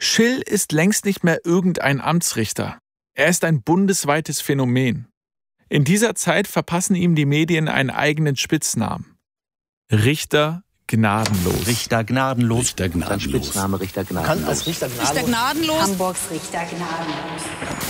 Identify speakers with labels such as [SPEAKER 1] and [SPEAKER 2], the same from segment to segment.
[SPEAKER 1] Schill ist längst nicht mehr irgendein Amtsrichter. Er ist ein bundesweites Phänomen. In dieser Zeit verpassen ihm die Medien einen eigenen Spitznamen. Richter gnadenlos.
[SPEAKER 2] Richter gnadenlos.
[SPEAKER 3] Richter gnadenlos.
[SPEAKER 2] Sein Spitzname Richter gnadenlos.
[SPEAKER 3] Kann als Richter gnadenlos.
[SPEAKER 4] Richter gnadenlos.
[SPEAKER 5] Hamburgs Richter gnadenlos.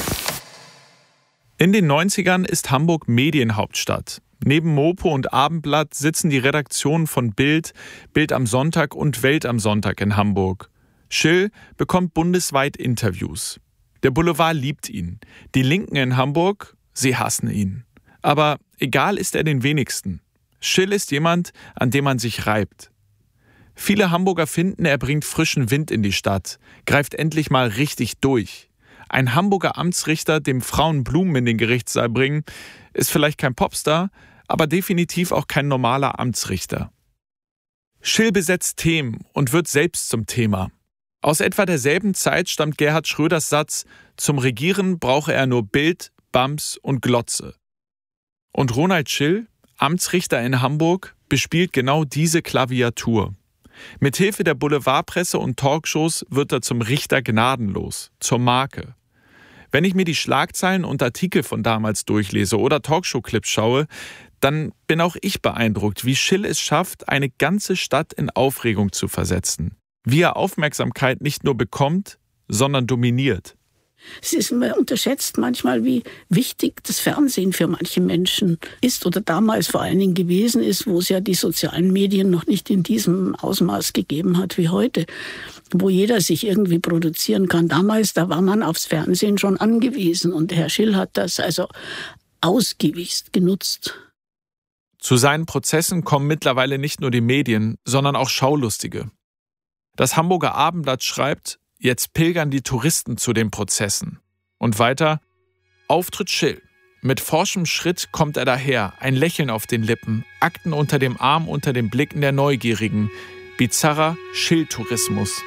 [SPEAKER 1] In den 90ern ist Hamburg Medienhauptstadt. Neben Mopo und Abendblatt sitzen die Redaktionen von Bild, Bild am Sonntag und Welt am Sonntag in Hamburg. Schill bekommt bundesweit Interviews. Der Boulevard liebt ihn. Die Linken in Hamburg, sie hassen ihn. Aber egal ist er den wenigsten. Schill ist jemand, an dem man sich reibt. Viele Hamburger finden, er bringt frischen Wind in die Stadt, greift endlich mal richtig durch. Ein Hamburger Amtsrichter, dem Frauen Blumen in den Gerichtssaal bringen, ist vielleicht kein Popstar, aber definitiv auch kein normaler Amtsrichter. Schill besetzt Themen und wird selbst zum Thema. Aus etwa derselben Zeit stammt Gerhard Schröders Satz: Zum Regieren brauche er nur Bild, Bams und Glotze. Und Ronald Schill, Amtsrichter in Hamburg, bespielt genau diese Klaviatur. Mithilfe der Boulevardpresse und Talkshows wird er zum Richter gnadenlos, zur Marke. Wenn ich mir die Schlagzeilen und Artikel von damals durchlese oder Talkshow-Clips schaue, dann bin auch ich beeindruckt, wie Schill es schafft, eine ganze Stadt in Aufregung zu versetzen. Wie er Aufmerksamkeit nicht nur bekommt, sondern dominiert.
[SPEAKER 6] Es ist immer unterschätzt manchmal, wie wichtig das Fernsehen für manche Menschen ist oder damals vor allen Dingen gewesen ist, wo es ja die sozialen Medien noch nicht in diesem Ausmaß gegeben hat wie heute, wo jeder sich irgendwie produzieren kann. Damals, da war man aufs Fernsehen schon angewiesen und Herr Schill hat das also ausgiebig genutzt.
[SPEAKER 1] Zu seinen Prozessen kommen mittlerweile nicht nur die Medien, sondern auch Schaulustige. Das Hamburger Abendblatt schreibt: Jetzt pilgern die Touristen zu den Prozessen. Und weiter: Auftritt Schill. Mit forschem Schritt kommt er daher, ein Lächeln auf den Lippen, Akten unter dem Arm unter den Blicken der Neugierigen. Bizarrer Schill-Tourismus.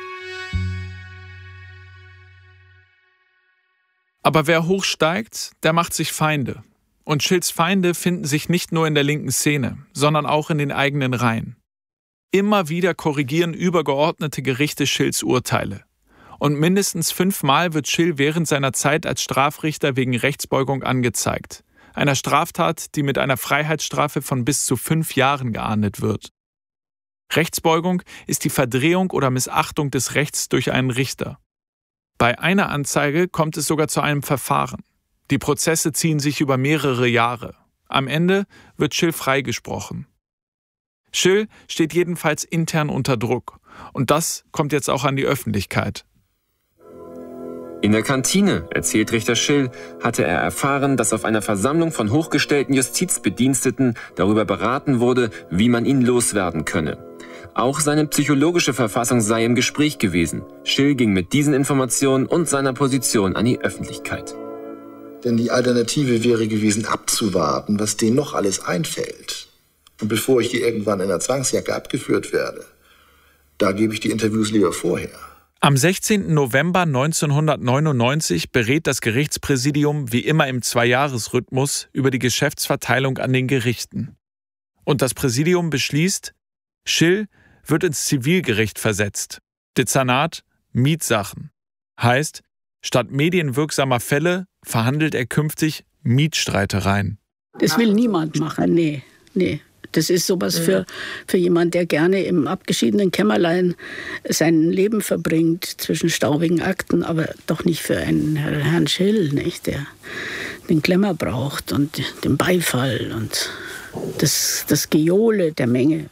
[SPEAKER 1] Aber wer hochsteigt, der macht sich Feinde. Und Schills Feinde finden sich nicht nur in der linken Szene, sondern auch in den eigenen Reihen. Immer wieder korrigieren übergeordnete Gerichte Schills Urteile. Und mindestens 5-mal wird Schill während seiner Zeit als Strafrichter wegen Rechtsbeugung angezeigt. Einer Straftat, die mit einer Freiheitsstrafe von bis zu 5 Jahren geahndet wird. Rechtsbeugung ist die Verdrehung oder Missachtung des Rechts durch einen Richter. Bei einer Anzeige kommt es sogar zu einem Verfahren. Die Prozesse ziehen sich über mehrere Jahre. Am Ende wird Schill freigesprochen. Schill steht jedenfalls intern unter Druck. Und das kommt jetzt auch an die Öffentlichkeit.
[SPEAKER 7] In der Kantine, erzählt Richter Schill, hatte er erfahren, dass auf einer Versammlung von hochgestellten Justizbediensteten darüber beraten wurde, wie man ihn loswerden könne. Auch seine psychologische Verfassung sei im Gespräch gewesen. Schill ging mit diesen Informationen und seiner Position an die Öffentlichkeit.
[SPEAKER 8] Denn die Alternative wäre gewesen, abzuwarten, was denen noch alles einfällt. Und bevor ich hier irgendwann in einer Zwangsjacke abgeführt werde, da gebe ich die Interviews lieber vorher.
[SPEAKER 1] Am 16. November 1999 berät das Gerichtspräsidium wie immer im 2-Jahres-Rhythmus über die Geschäftsverteilung an den Gerichten. Und das Präsidium beschließt: Schill wird ins Zivilgericht versetzt. Dezernat Mietsachen. Heißt, statt medienwirksamer Fälle verhandelt er künftig Mietstreitereien.
[SPEAKER 6] Das will niemand machen, nee. Das ist sowas für jemand, der gerne im abgeschiedenen Kämmerlein sein Leben verbringt zwischen staubigen Akten, aber doch nicht für einen Herrn Schill, nicht, der den Glamour braucht und den Beifall und das Gejohle der Menge.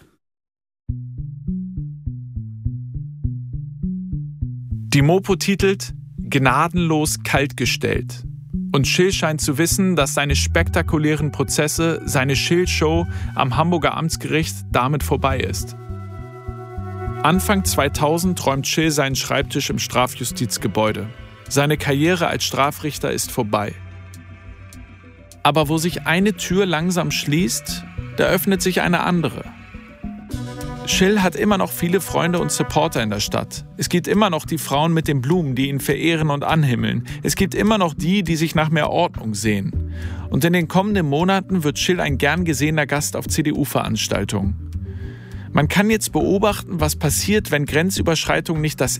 [SPEAKER 1] Die Mopo titelt Gnadenlos kaltgestellt. Und Schill scheint zu wissen, dass seine spektakulären Prozesse, seine Schill-Show am Hamburger Amtsgericht damit vorbei ist. Anfang 2000 räumt Schill seinen Schreibtisch im Strafjustizgebäude. Seine Karriere als Strafrichter ist vorbei. Aber wo sich eine Tür langsam schließt, da öffnet sich eine andere. Schill hat immer noch viele Freunde und Supporter in der Stadt. Es gibt immer noch die Frauen mit den Blumen, die ihn verehren und anhimmeln. Es gibt immer noch die, die sich nach mehr Ordnung sehen. Und in den kommenden Monaten wird Schill ein gern gesehener Gast auf CDU-Veranstaltungen. Man kann jetzt beobachten, was passiert, wenn Grenzüberschreitung nicht das